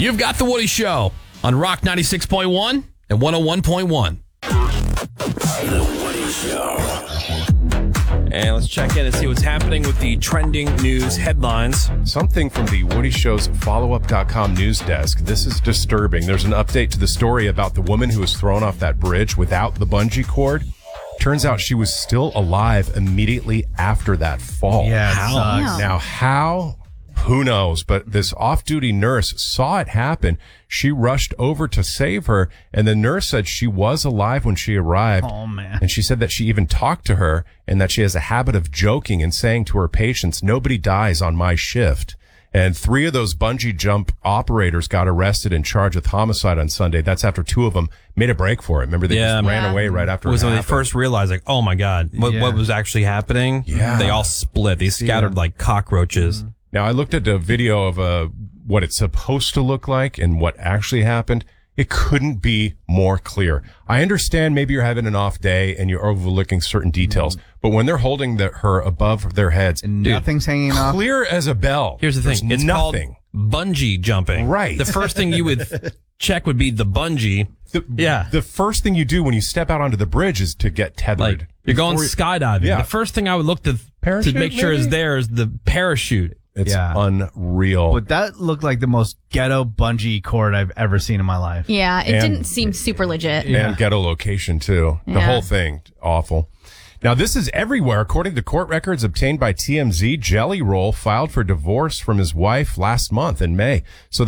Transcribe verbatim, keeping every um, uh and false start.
You've got The Woody Show on Rock ninety-six point one and one oh one point one. The Woody Show. And let's check in and see what's happening with the trending news headlines. Something from the Woody Show's follow up dot com news desk. This is disturbing. There's an update to the story about the woman who was thrown off that bridge without the bungee cord. Turns out she was still alive immediately after that fall. Yeah, it How? sucks. Now, how? Who knows? But this off-duty nurse saw it happen. She rushed over to save her, and the nurse said she was alive when she arrived. Oh, man. And she said that she even talked to her and that she has a habit of joking and saying to her patients, "Nobody dies on my shift." And three of those bungee jump operators got arrested and charged with homicide on Sunday. That's after two of them made a break for it. Remember, they Yeah. just ran Yeah. away right after It was it when they happened. first realized, like, oh my God, what, Yeah. what was actually happening? Yeah. They all split. They scattered like cockroaches. Now, I looked at a video of uh, what it's supposed to look like and what actually happened. It couldn't be more clear. I understand maybe you're having an off day and you're overlooking certain details, but when they're holding the, her above their heads, And nothing's hanging off. clear as a bell. Here's the There's thing. It's nothing. called bungee jumping. Right. The first thing you would check would be the bungee. The, Yeah. The first thing you do when you step out onto the bridge is to get tethered. Like, you're going Before you- skydiving. Yeah. The first thing I would look to, to Parachute, make sure is maybe? there is the parachute. It's Yeah. unreal. But that looked like the most ghetto bungee cord I've ever seen in my life. Yeah, it And- didn't seem super legit. Yeah. And ghetto location, too. The Yeah. whole thing, awful. Now, this is everywhere. According to court records obtained by T M Z, Jelly Roll filed for divorce from his wife last month in May. So